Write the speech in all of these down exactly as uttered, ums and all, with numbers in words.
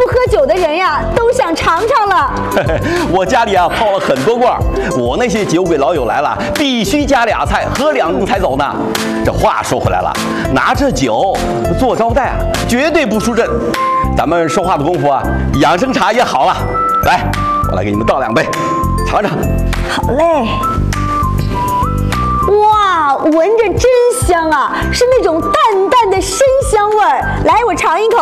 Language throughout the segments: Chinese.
喝酒的人呀，都想尝尝了。 我家里啊泡了很多罐，我那些酒鬼老友来了，必须加俩菜，喝两盅才走呢。这话说回来了，拿着酒做招待啊，绝对不输阵。咱们说话的功夫啊，养生茶也好了。来，我来给你们倒两杯，尝尝。 好嘞。哇，闻着真香啊，是那种淡淡的参香味儿。来，我尝一口。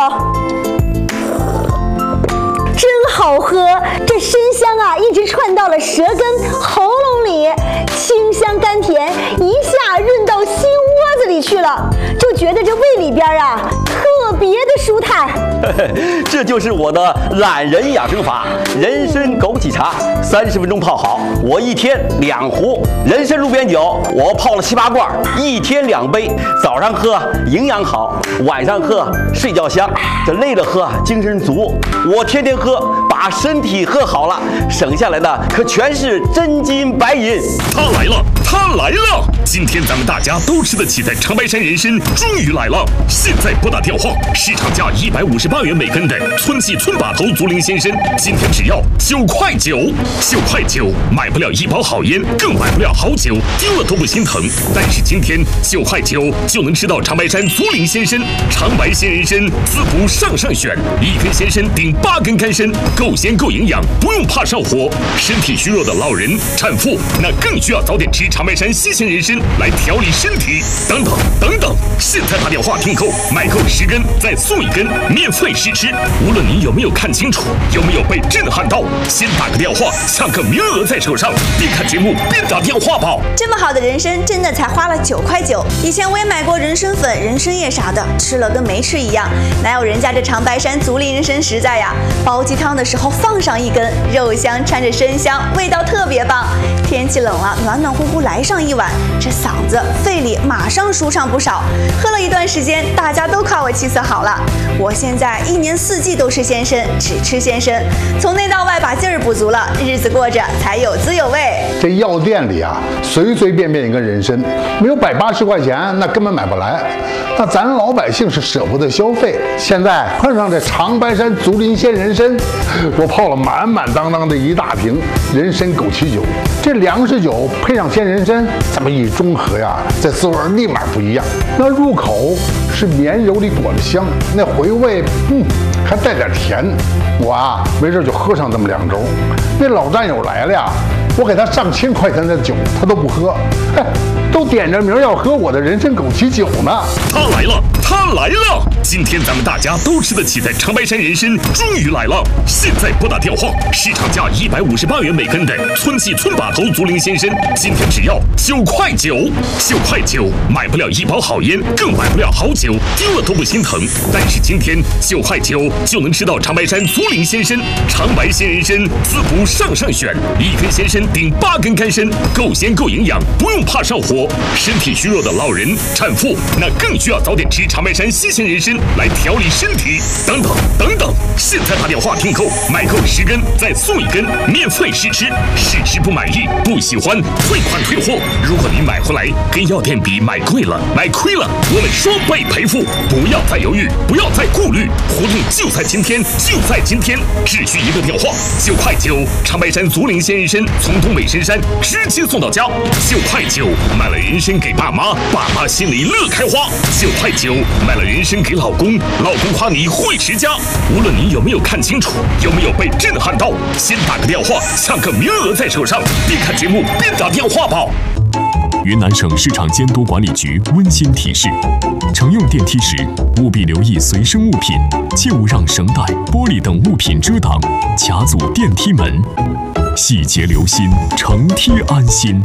真好喝，这参香啊，一直串到了舌根、喉咙里，清香甘甜，一下润到心窝子里去了，就觉得这胃里边啊特别的舒坦。 这就是我的懒人养生法，人参枸杞茶，三十分钟泡好。我一天两壶人参鹿鞭酒，我泡了七八罐，一天两杯。早上喝营养好，晚上喝睡觉香。这累了喝精神足。我天天喝，把身体喝好了，省下来的可全是真金白银。 他来了，他来了！今天咱们大家都吃得起的长白山人参终于来了。现在拨打电话，市场价一百五十八元每根的村系村把头竹林鲜参，今天只要九块九，九块九买不了一包好烟，更买不了好酒，丢了都不心疼。但是今天九块九就能吃到长白山竹林鲜参，长白鲜人参，滋补上上选，一根鲜参顶八根干参，够鲜够营养，不用怕上火。身体虚弱的老人、产妇，那更需要早点吃长白山新鲜人参来调理身体。等等等等，现在打电话订购，买够十根再送一根，免费试吃。无论你有没有看清楚，有没有被震撼到，先打个电话，抢个名额在手上，边看节目边打电话吧。 这么好的人参，真的才花了九块九。以前我也买过人参粉、人参叶啥的，吃了跟没吃一样，哪有人家这长白山竹林人参实在呀？煲鸡汤的时候放上一根，肉香掺着参香，味道特别棒。天气冷了，暖暖乎乎来上一碗，这嗓子、肺里马上舒畅不少。喝了一段时间，大家都夸我气色好了。我现在一年四季都吃鲜参，只吃鲜参，从内到外把劲儿补足了，日子过着才有滋有味。 这药店里啊，随随便便一根人参，没有百八十块钱，那根本买不来。那咱老百姓是舍不得消费，现在碰上这长白山竹林鲜人参，我泡了满满当当的一大瓶人参枸杞酒。这粮食酒配上鲜人参，这么一中和呀，这滋味立马不一样。那入口是绵柔里裹着香，那回味嗯还带点甜。我啊没事就喝上这么两盅。那老战友来了呀，我给他上千块钱的酒，他都不喝，嘿，都点着名要喝我的人参枸杞酒呢。 他来了，他来了！今天咱们大家都吃得起的长白山人参终于来了。现在拨打电话，市场价一百五十八元每根的村系村把头竹林鲜参，今天只要九块九，九块九买不了一包好烟，更买不了好酒，丢了都不心疼。但是今天九块九就能吃到长白山竹林鲜参，长白鲜人参，滋补上上选，一根鲜参顶八根干参，够鲜够营养，不用怕上火。身体虚弱的老人、产妇，那更需要早点吃长白山新鲜人参来调理身体。等等等等，现在打电话订购，买够十根再送一根，免费试吃。试吃不满意、不喜欢，退款退货。如果你买回来跟药店比买贵了、买亏了，我们双倍赔付。不要再犹豫，不要再顾虑，活动就在今天，就在今天，只需一个电话，九块九，长白山竹林鲜人参从东北深山直接送到家，九块九买了人参给爸妈，爸妈心里乐开花；九块九买了人参给老公，老公夸你会持家。无论你有没有看清楚，有没有被震撼到，先打个电话，抢个名额在手上，边看节目边打电话吧。 云南省市场监督管理局温馨提示：乘用电梯时，务必留意随身物品，切勿让绳带、玻璃等物品遮挡、卡阻电梯门。细节留心，乘梯安心。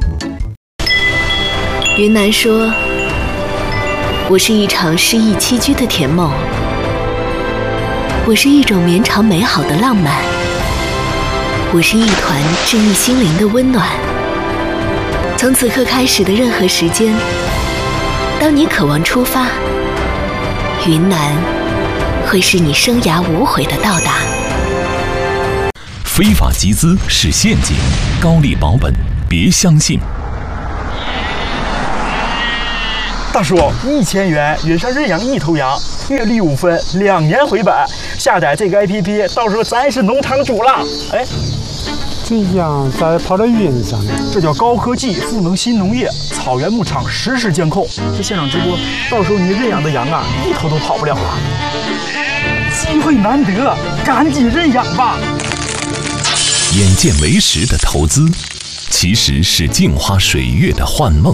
云南说：“我是一场诗意栖居的甜梦，我是一种绵长美好的浪漫，我是一团治愈心灵的温暖。”从此刻开始的任何时间，当你渴望出发，云南会是你生涯无悔的到达。 非法集资是陷阱，高利保本别相信。 大叔，一千元约上认养一头羊，月利五分，两年回本。下载这个 A P P， 到时候咱是农场主了。哎， 这羊咋跑到云上呢？ 这叫高科技赋能新农业，草原牧场实时监控。这现场直播，到时候你认养的羊啊，一头都跑不了了。机会难得，赶紧认养吧。 眼见为实的投资，其实是镜花水月的幻梦。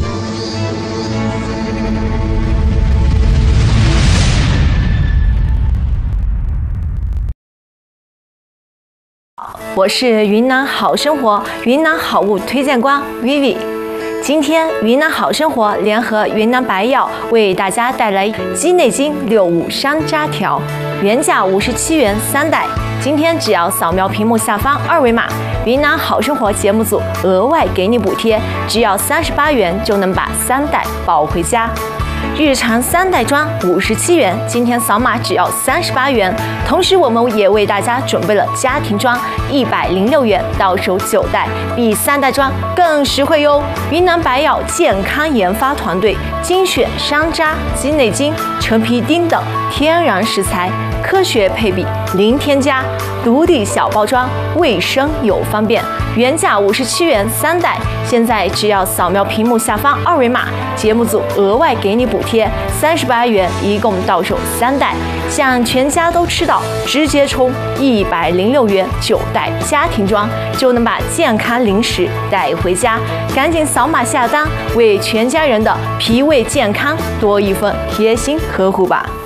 我是云南好生活云南好物推荐官 Vivi。今天云南好生活联合云南白药为大家带来鸡内金六五山楂条，原价五十七元三袋，今天只要扫描屏幕下方二维码，云南好生活节目组额外给你补贴，只要三十八元就能把三袋抱回家。日常三袋装五十七元，今天扫码只要三十八元。同时，我们也为大家准备了家庭装一百零六元，到手九袋，比三袋装更实惠哟。云南白药健康研发团队精选山楂、鸡内金、陈皮丁等天然食材，科学配比，零添加，独立小包装，卫生又方便。原价五十七元三袋，现在只要扫描屏幕下方二维码，节目组额外给你补贴三十八元，一共到手三袋，想全家都吃到，直接充一百零六元九袋家庭装，就能把健康零食带回家。赶紧扫码下单，为全家人的脾胃健康多一份贴心呵护吧。